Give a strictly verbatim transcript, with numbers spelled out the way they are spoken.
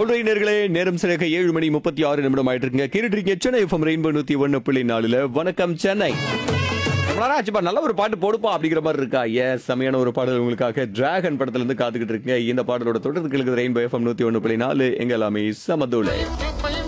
ஆல்ரைனர்களே, நேரம் சரியாக ஏழு மணி முப்பத்தி ஆறு நிமிடம் ஆயிட்டு இருக்குங்க. கேட்டுருக்கீங்க சென்னை எஃப்எம் ரெயின்போ நூத்தி ஒன்னு புள்ளி நாலுல வணக்கம் சென்னை. ஆச்சுப்பா நல்ல ஒரு பாட்டு போடுப்பா அப்படிங்கிற மாதிரி இருக்கா? எஸ், செமையான ஒரு பாடல் உங்களுக்காக டிராகன் படத்துல இருந்து காத்துக்கிட்டு இருக்கீங்க. இந்த பாடலோட தொடர்ந்து கேளுங்க ரெயின்போ எஃப்எம் நூத்தி ஒன்னு புள்ளி நாலு எங்க எல்லாமே சமதூளை.